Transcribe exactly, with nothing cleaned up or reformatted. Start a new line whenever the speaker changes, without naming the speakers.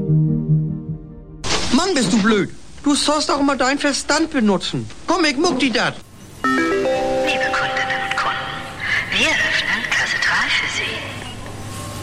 Mann, bist du blöd. Du sollst auch mal deinen Verstand benutzen. Komm, ich muck die dat.